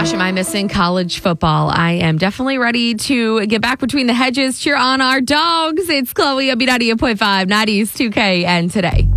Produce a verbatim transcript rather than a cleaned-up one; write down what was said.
Gosh, am I missing college football? I am definitely ready to get back between the hedges, cheer on our dogs. It's Chloe, B ninety-eight point five, nineties two K, and today.